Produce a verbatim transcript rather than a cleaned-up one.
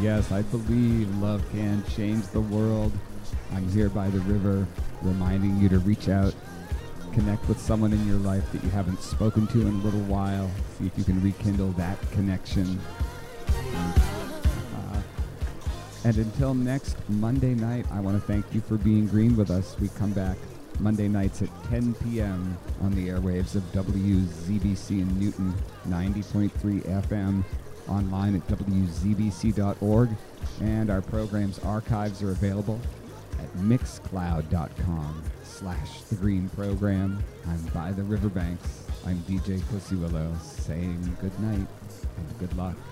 Yes, I believe love can change the world. I'm here by the river, reminding you to reach out, connect with someone in your life that you haven't spoken to in a little while. See if you can rekindle that connection. Uh, and until next Monday night, I want to thank you for being green with us. We come back Monday nights at ten p.m. on the airwaves of W Z B C in Newton, ninety point three F M, online at w z b c dot org, and our program's archives are available at mixcloud.com slash the green program. I'm by the riverbanks. I'm D J Pussy Willow saying good night and good luck.